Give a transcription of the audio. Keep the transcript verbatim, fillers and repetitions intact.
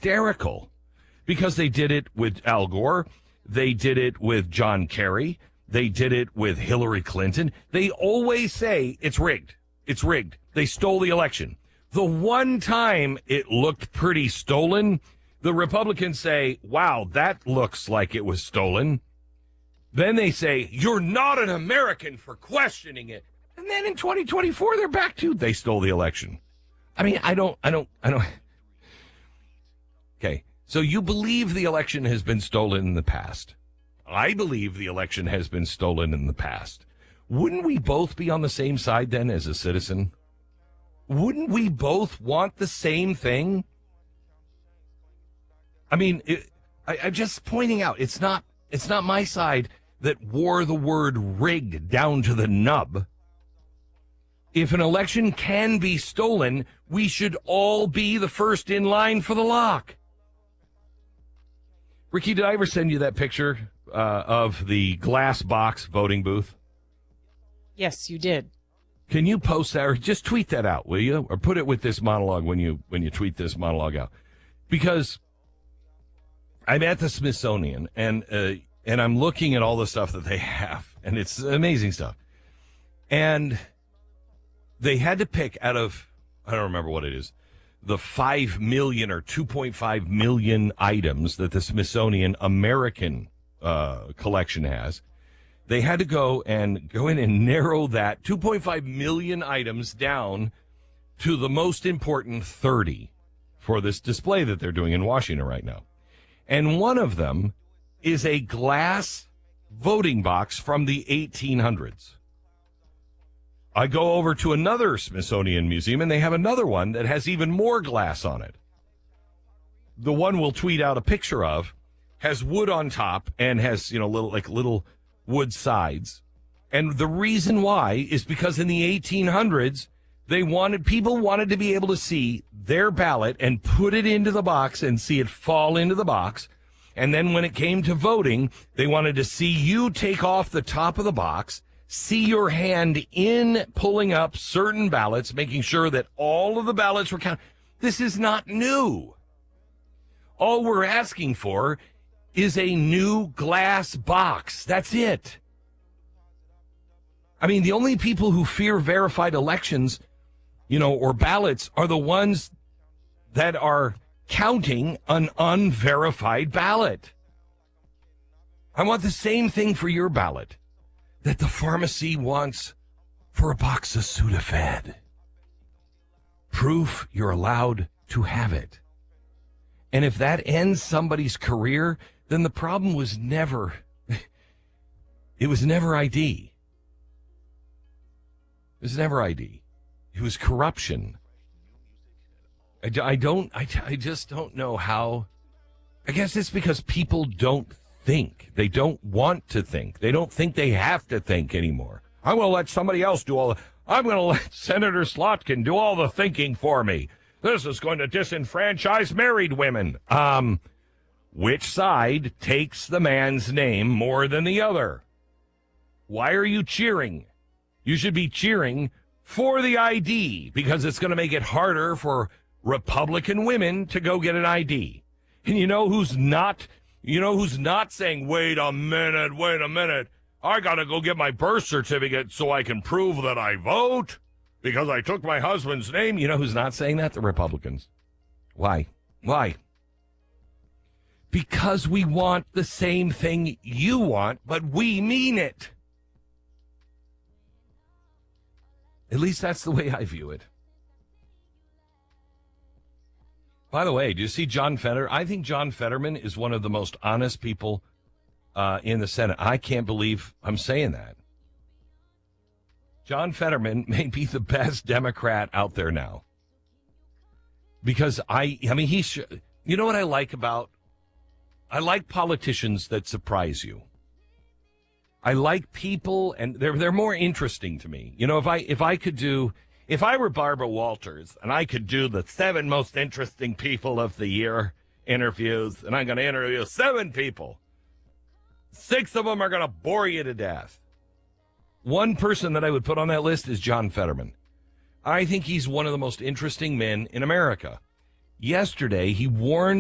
hysterical because they did it with Al Gore. They did it with John Kerry. They did it with Hillary Clinton. They always say it's rigged. It's rigged. They stole the election. The one time it looked pretty stolen, the Republicans say, wow, that looks like it was stolen. Then they say, you're not an American for questioning it. And then in twenty twenty-four, they're back to, they stole the election. I mean, I don't, I don't, I don't. Okay, so you believe the election has been stolen in the past. I believe the election has been stolen in the past. Wouldn't we both be on the same side then as a citizen? Wouldn't we both want the same thing? I mean, it, I, I'm just pointing out, it's not, it's not my side that wore the word rigged down to the nub. If an election can be stolen, we should all be the first in line for the lock. Ricky, did I ever send you that picture uh, of the glass box voting booth? Yes, you did. Can you post that or just tweet that out, will you? Or put it with this monologue when you when you tweet this monologue out. Because I'm at the Smithsonian and uh, and I'm looking at all the stuff that they have, and it's amazing stuff. And they had to pick out of, I don't remember what it is, the five million or two point five million items that the Smithsonian American uh, collection has. They had to go and go in and narrow that two point five million items down to the most important thirty for this display that they're doing in Washington right now. And one of them is a glass voting box from the eighteen hundreds. I go over to another Smithsonian museum, and they have another one that has even more glass on it. The one we'll tweet out a picture of has wood on top and has, you know, little like little wood sides. And the reason why is because in the eighteen hundreds, they wanted people wanted to be able to see their ballot and put it into the box and see it fall into the box. And then when it came to voting, they wanted to see you take off the top of the box, see your hand in pulling up certain ballots, making sure that all of the ballots were counted. This is not new. All we're asking for is a new glass box. That's it. I mean, the only people who fear verified elections, you know, or ballots are the ones that are counting an unverified ballot. I want the same thing for your ballot that the pharmacy wants for a box of Sudafed. Proof you're allowed to have it. And if that ends somebody's career, then the problem was never, it was never I D. It was never I D. It was corruption. I, I don't, I, I just don't know how, I guess it's because people don't think. They don't want to think. They don't think they have to think anymore. I'm going to let somebody else do all the, I'm going to let Senator Slotkin do all the thinking for me. This is going to disenfranchise married women. Um, which side takes the man's name more than the other? Why are you cheering? You should be cheering for the I D because it's going to make it harder for Republican women to go get an I D. And you know who's not, you know who's not saying, wait a minute, wait a minute. I got to go get my birth certificate so I can prove that I vote because I took my husband's name. You know who's not saying that? The Republicans. Why? Why? Because we want the same thing you want, but we mean it. At least that's the way I view it. By the way, do you see John Fetterman? I think John Fetterman is one of the most honest people uh, in the Senate. I can't believe I'm saying that. John Fetterman may be the best Democrat out there now. Because I, I mean, he's, you know what I like about, I like politicians that surprise you. I like people, and they're they're more interesting to me. You know, if I if I could do, if I were Barbara Walters and I could do the seven most interesting people of the year interviews, and I'm going to interview seven people, six of them are going to bore you to death. One person that I would put on that list is John Fetterman. I think he's one of the most interesting men in America. Yesterday, he warned